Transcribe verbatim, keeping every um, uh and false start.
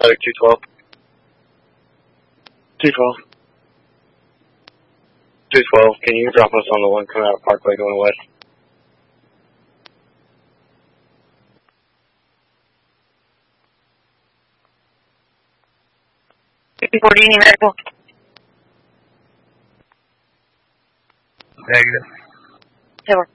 Medic two twelve. two twelve. two twelve, can you drop us on the one coming out of Parkway going west? fifty-four, do you need medical? Negative. Taylor.